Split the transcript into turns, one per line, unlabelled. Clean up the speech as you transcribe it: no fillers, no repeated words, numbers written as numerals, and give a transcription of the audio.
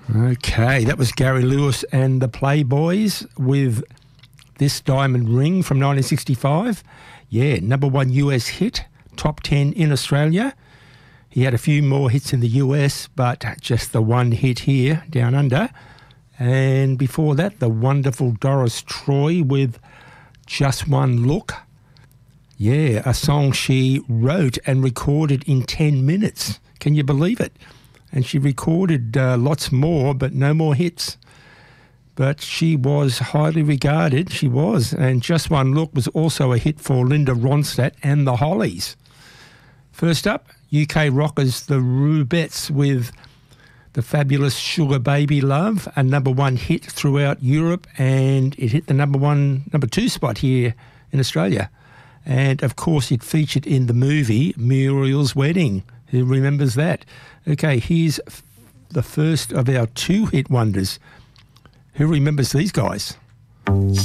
Okay, that was Gary Lewis and the Playboys with This Diamond Ring from 1965. Yeah, number one US hit, top 10 in Australia. He had a few more hits in the US, but just the one hit here, Down Under. And before that, the wonderful Doris Troy with Just One Look. Yeah, a song she wrote and recorded in 10 minutes. Can you believe it? And she recorded lots more, but no more hits. But she was highly regarded, she was. And Just One Look was also a hit for Linda Ronstadt and the Hollies. First up, UK rockers the Rubettes with the fabulous Sugar Baby Love, a number one hit throughout Europe, and it hit the number two spot here in Australia. And of course it featured in the movie Muriel's Wedding. Who remembers that? Okay, here's the first of our two hit wonders. Who remembers these guys?